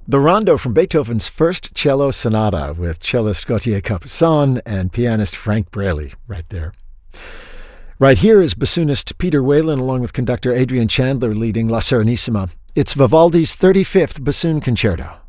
The Rondo from Beethoven's First Cello Sonata with cellist Gautier Capuçon and pianist Frank Braley right there. Right here is bassoonist Peter Whalen along with conductor Adrian Chandler leading La Serenissima. It's Vivaldi's 35th Bassoon Concerto.